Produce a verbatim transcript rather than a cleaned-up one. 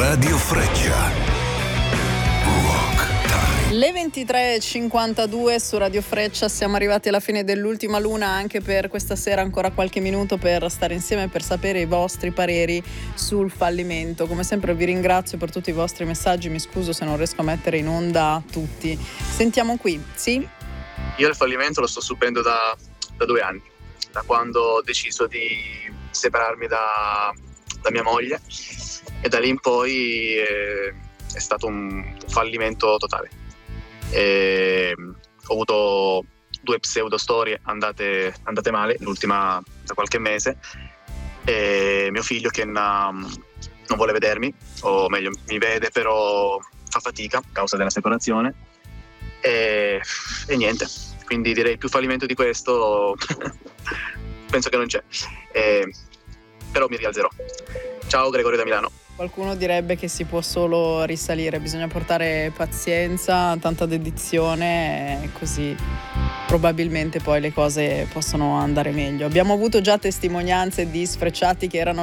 Radio Freccia. Le ventitré e cinquantadue su Radio Freccia, siamo arrivati alla fine dell'ultima luna anche per questa sera, ancora qualche minuto per stare insieme, per sapere i vostri pareri sul fallimento. Come sempre vi ringrazio per tutti i vostri messaggi, mi scuso se non riesco a mettere in onda tutti. Sentiamo qui, sì? Io il fallimento lo sto subendo da, da due anni, da quando ho deciso di separarmi da, da mia moglie, e da lì in poi è, è stato un fallimento totale. E ho avuto due pseudo storie andate, andate male, l'ultima da qualche mese, e mio figlio che na, non vuole vedermi, o meglio mi vede però fa fatica a causa della separazione, e, e niente, quindi direi più fallimento di questo penso che non c'è, e, però mi rialzerò. Ciao, Gregorio da Milano. Qualcuno direbbe che si può solo risalire, bisogna portare pazienza, tanta dedizione, e così probabilmente poi le cose possono andare meglio. Abbiamo avuto già testimonianze di sfrecciati che erano